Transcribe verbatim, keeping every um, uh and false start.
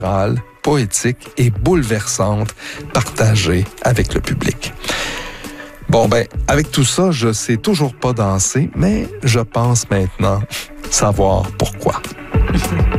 poétique et bouleversante partagée avec le public. Bon, ben, avec tout ça, je sais toujours pas danser, mais je pense maintenant savoir pourquoi.